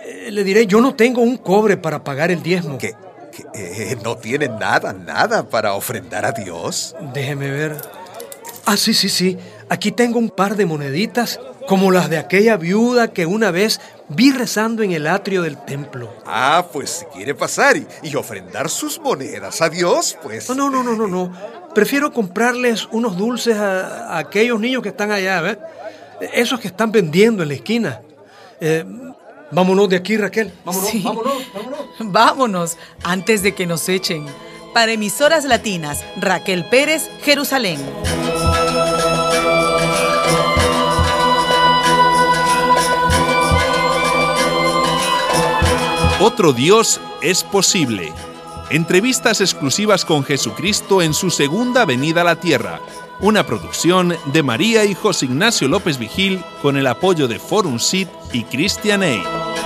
Le diré, yo no tengo un cobre para pagar el diezmo. ¿Que no tiene nada para ofrendar a Dios? Déjeme ver. Ah, sí. Aquí tengo un par de moneditas, como las de aquella viuda que una vez vi rezando en el atrio del templo. Ah, pues si quiere pasar y ofrendar sus monedas a Dios, pues... No. Prefiero comprarles unos dulces a aquellos niños que están allá, ¿ves? Esos que están vendiendo en la esquina. Vámonos de aquí, Raquel. Vámonos. Vámonos, antes de que nos echen. Para Emisoras Latinas, Raquel Pérez, Jerusalén. Otro Dios es posible. Entrevistas exclusivas con Jesucristo en su segunda venida a la tierra. Una producción de María y José Ignacio López Vigil con el apoyo de Forum Sit y Christian Aid.